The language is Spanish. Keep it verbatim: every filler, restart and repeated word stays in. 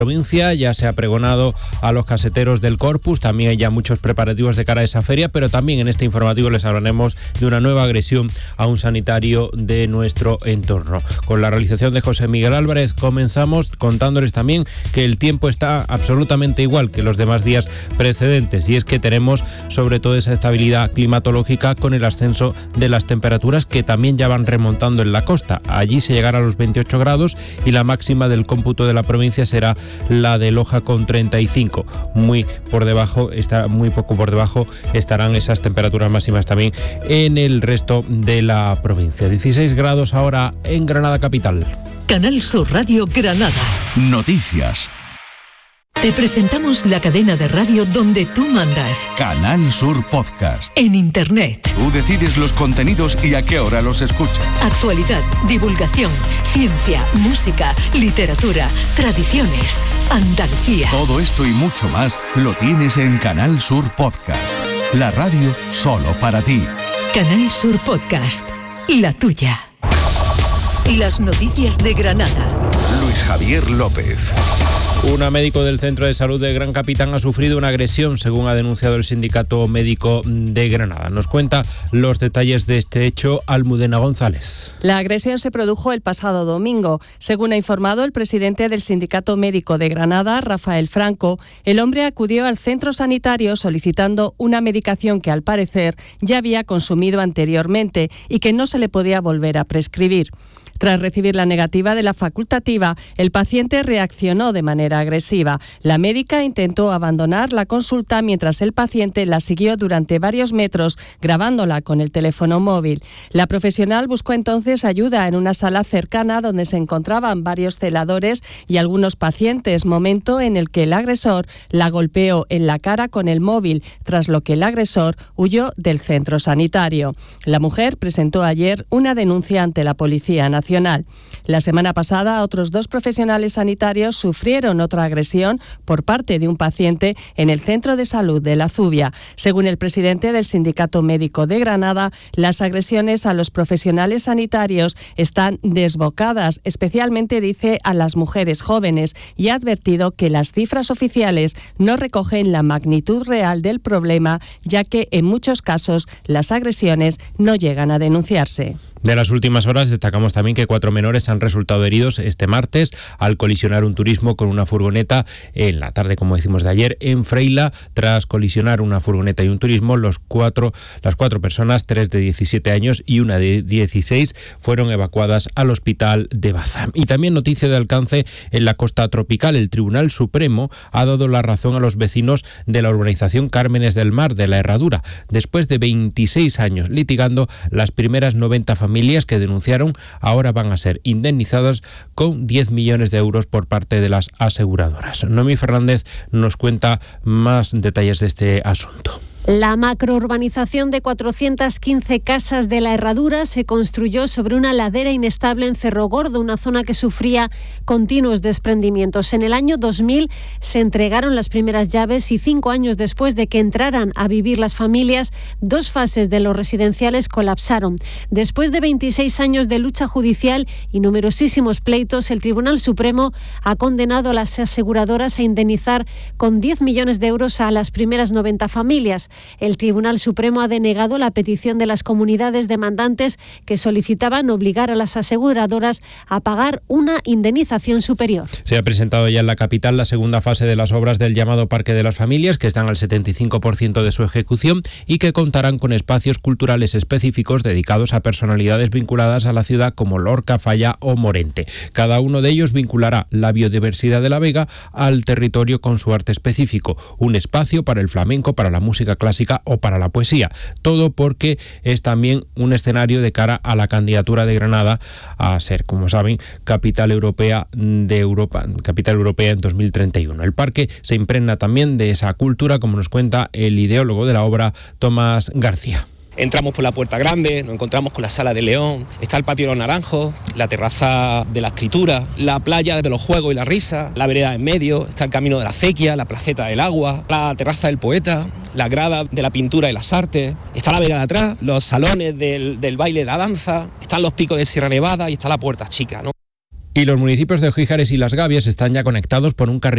provincia. Ya se ha pregonado a los caseteros del Corpus, también hay ya muchos preparativos de cara a esa feria, pero también en este informativo les hablaremos de una nueva agresión a un sanitario de nuestro entorno. Con la realización de José Miguel Álvarez comenzamos contándoles también que el tiempo está absolutamente igual que los demás días precedentes, y es que tenemos sobre todo esa estabilidad climatológica con el ascenso de las temperaturas que también ya van remontando en la costa. Allí se llegará a los veintiocho grados y la máxima del cómputo de la provincia será la de Loja con treinta y cinco. Muy por debajo, está muy poco por debajo estarán esas temperaturas máximas también en el resto de la provincia. dieciséis grados ahora en Granada capital. Canal Sur Radio Granada. Noticias. Te presentamos la cadena de radio donde tú mandas. Canal Sur Podcast. En Internet. Tú decides los contenidos y a qué hora los escuchas. Actualidad, divulgación, ciencia, música, literatura, tradiciones, Andalucía. Todo esto y mucho más lo tienes en Canal Sur Podcast. La radio solo para ti. Canal Sur Podcast. La tuya. Las noticias de Granada. Luis Javier López. Una médico del Centro de Salud de Gran Capitán ha sufrido una agresión, según ha denunciado el Sindicato Médico de Granada. Nos cuenta los detalles de este hecho Almudena González. La agresión se produjo el pasado domingo. Según ha informado el presidente del Sindicato Médico de Granada, Rafael Franco, el hombre acudió al centro sanitario solicitando una medicación que al parecer ya había consumido anteriormente y que no se le podía volver a prescribir. Tras recibir la negativa de la facultativa, el paciente reaccionó de manera agresiva. La médica intentó abandonar la consulta mientras el paciente la siguió durante varios metros, grabándola con el teléfono móvil. La profesional buscó entonces ayuda en una sala cercana donde se encontraban varios celadores y algunos pacientes, momento en el que el agresor la golpeó en la cara con el móvil, tras lo que el agresor huyó del centro sanitario. La mujer presentó ayer una denuncia ante la Policía Nacional. La semana pasada, otros dos profesionales sanitarios sufrieron otra agresión por parte de un paciente en el Centro de Salud de La Zubia. Según el presidente del Sindicato Médico de Granada, las agresiones a los profesionales sanitarios están desbocadas, especialmente, dice, a las mujeres jóvenes, y ha advertido que las cifras oficiales no recogen la magnitud real del problema, ya que en muchos casos las agresiones no llegan a denunciarse. De las últimas horas destacamos también que cuatro menores han resultado heridos este martes al colisionar un turismo con una furgoneta en la tarde, como decimos, de ayer en Freila. Tras colisionar una furgoneta y un turismo, los cuatro, las cuatro personas, tres de diecisiete años y una de dieciséis, fueron evacuadas al hospital de Baza. Y también noticia de alcance en la costa tropical. El Tribunal Supremo ha dado la razón a los vecinos de la urbanización Cármenes del Mar de la Herradura, después de veintiséis años litigando. Las primeras noventa familias familias que denunciaron ahora van a ser indemnizadas con diez millones de euros por parte de las aseguradoras. Noemí Fernández nos cuenta más detalles de este asunto. La macrourbanización de cuatrocientas quince casas de la Herradura se construyó sobre una ladera inestable en Cerro Gordo, una zona que sufría continuos desprendimientos. En el año dos mil se entregaron las primeras llaves y cinco años después de que entraran a vivir las familias, dos fases de los residenciales colapsaron. Después de veintiséis años de lucha judicial y numerosísimos pleitos, el Tribunal Supremo ha condenado a las aseguradoras a indemnizar con diez millones de euros a las primeras noventa familias. El Tribunal Supremo ha denegado la petición de las comunidades demandantes que solicitaban obligar a las aseguradoras a pagar una indemnización superior. Se ha presentado ya en la capital la segunda fase de las obras del llamado Parque de las Familias, que están al setenta y cinco por ciento de su ejecución y que contarán con espacios culturales específicos dedicados a personalidades vinculadas a la ciudad como Lorca, Falla o Morente. Cada uno de ellos vinculará la biodiversidad de la Vega al territorio con su arte específico, un espacio para el flamenco, para la música clásica o para la poesía. Todo porque es también un escenario de cara a la candidatura de Granada a ser, como saben, capital europea de Europa, capital europea en dos mil treinta y uno. El parque se impregna también de esa cultura, como nos cuenta el ideólogo de la obra, Tomás García. Entramos por la Puerta Grande, nos encontramos con la Sala de León, está el Patio de los Naranjos, la terraza de la Escritura, la playa de los Juegos y la Risa, la vereda en medio, está el Camino de la Acequia, la Placeta del Agua, la Terraza del Poeta, la grada de la Pintura y las Artes, está la Vega de atrás, los salones del, del baile y la danza, están los picos de Sierra Nevada y está la Puerta Chica, ¿no? Y los municipios de Ojíjares y Las Gavias están ya conectados por un carril